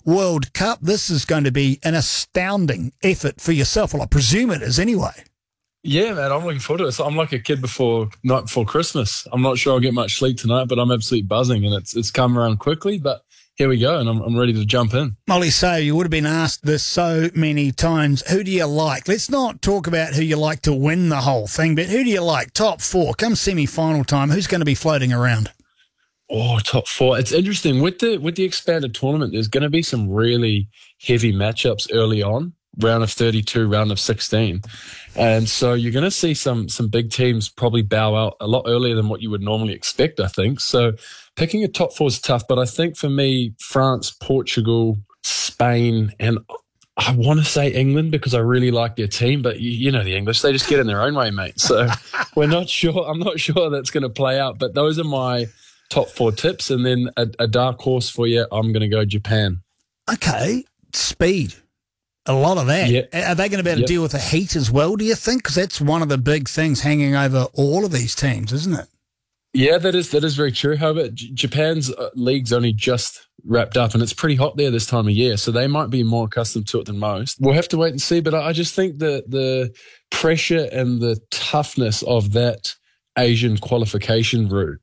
World Cup. This is going to be an astounding effort for yourself. Well, I presume it is anyway. Yeah, man, I'm looking forward to it. So I'm like a kid night before Christmas. I'm not sure I'll get much sleep tonight, but I'm absolutely buzzing, and it's come around quickly, but here we go, and I'm ready to jump in. Molly, so you would have been asked this so many times, who do you like? Let's not talk about who you like to win the whole thing, but who do you like? Top four, come semi-final time, who's going to be floating around? Oh, top four. It's interesting. With the expanded tournament, there's going to be some really heavy matchups early on, round of 32, round of 16. And so you're going to see some big teams probably bow out a lot earlier than what you would normally expect, I think. So picking a top four is tough, but I think for me, France, Portugal, Spain, and I want to say England because I really like their team, but you know the English, they just get in their own way, mate. So I'm not sure that's going to play out, but those are my top four tips. And then a dark horse for you, I'm going to go Japan. Okay, speed. A lot of that. Yep. Are they going to be able to deal with the heat as well, do you think? Because that's one of the big things hanging over all of these teams, isn't it? Yeah, that is very true. However, Japan's league's only just wrapped up, and it's pretty hot there this time of year, so they might be more accustomed to it than most. We'll have to wait and see, but I just think that the pressure and the toughness of that Asian qualification route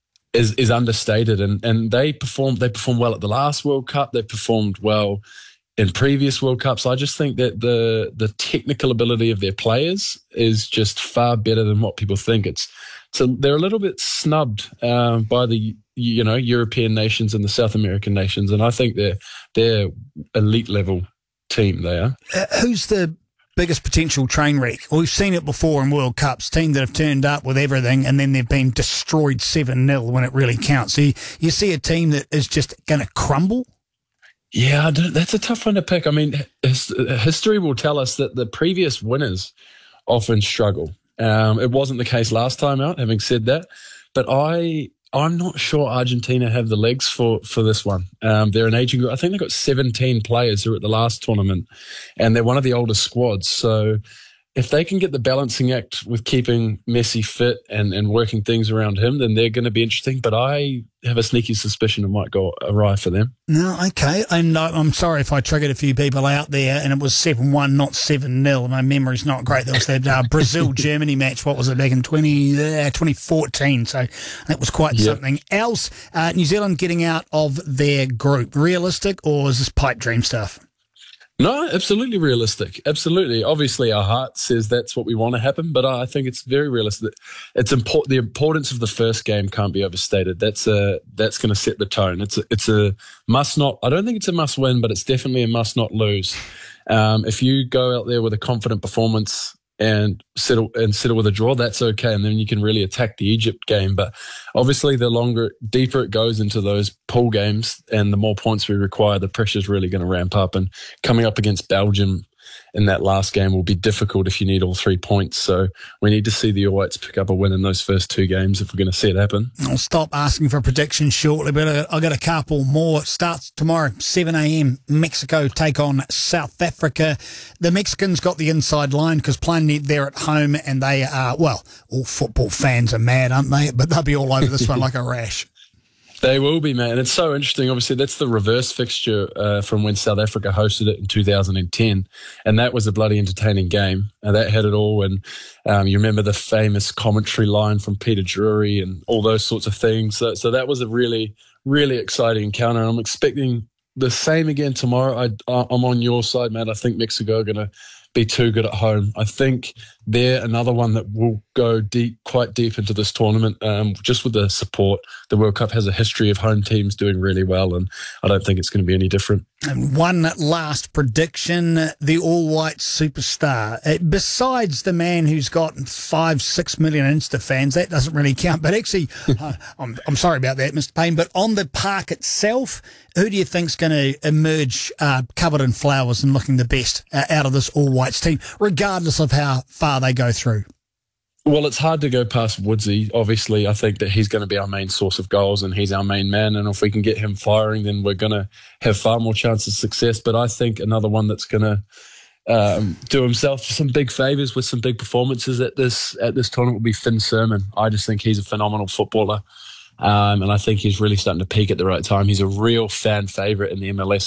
is understated, and they performed well at the last World Cup. They performed well in previous World Cups. I just think that the technical ability of their players is just far better than what people think. So they're a little bit snubbed by the European nations and the South American nations, and I think they're elite level team. They are. Who's the biggest potential train wreck? Well, we've seen it before in World Cups, teams that have turned up with everything and then they've been destroyed 7-0 when it really counts. So you see a team that is just going to crumble? Yeah, that's a tough one to pick. I mean, history will tell us that the previous winners often struggle. It wasn't the case last time out, having said that. But I'm not sure Argentina have the legs for this one. They're an aging group. I think they've got 17 players who were at the last tournament, and they're one of the oldest squads. So if they can get the balancing act with keeping Messi fit and working things around him, then they're going to be interesting. But I have a sneaky suspicion it might go awry for them. No, okay. And I'm sorry if I triggered a few people out there and it was 7-1, not 7-0. My memory's not great. There was that Brazil-Germany match, what was it, back in 2014. So that was quite something else. New Zealand getting out of their group. Realistic, or is this pipe dream stuff? No, absolutely realistic. Absolutely. Obviously, our heart says that's what we want to happen, but I think it's very realistic. It's important. The importance of the first game can't be overstated. That's going to set the tone. It's a must not. I don't think it's a must win, but it's definitely a must not lose. If you go out there with a confident performance and settle with a draw, that's okay, and then you can really attack the Egypt game. But obviously, deeper it goes into those pool games, and the more points we require, the pressure's really going to ramp up. And coming up against Belgium in that last game will be difficult if you need all 3 points. So we need to see the All Whites pick up a win in those first two games if we're going to see it happen. I'll stop asking for predictions shortly, but I've got a couple more. It starts tomorrow, 7 a.m. Mexico take on South Africa. The Mexicans got the inside line because playing there at home, and they are, well, all football fans are mad, aren't they? But they'll be all over this one like a rash. They will be, man. It's so interesting. Obviously, that's the reverse fixture from when South Africa hosted it in 2010, and that was a bloody entertaining game. That had it all, and you remember the famous commentary line from Peter Drury and all those sorts of things. So that was a really, really exciting encounter, and I'm expecting the same again tomorrow. I'm on your side, man. I think Mexico are going to be too good at home. I think they're another one that will go quite deep into this tournament. Just with the support, the World Cup has a history of home teams doing really well, and I don't think it's going to be any different. And one last prediction, the all-white superstar. Besides the man who's got 5-6 million Insta fans, that doesn't really count. But actually, I'm sorry about that, Mr. Payne, but on the park itself, who do you think's going to emerge covered in flowers and looking the best out of this all-whites team, regardless of how far they go through? Well, it's hard to go past Woodsy. Obviously, I think that he's going to be our main source of goals and he's our main man. And if we can get him firing, then we're going to have far more chance of success. But I think another one that's going to do himself some big favours with some big performances at this tournament will be Finn Sermon. I just think he's a phenomenal footballer. And I think he's really starting to peak at the right time. He's a real fan favourite in the MLS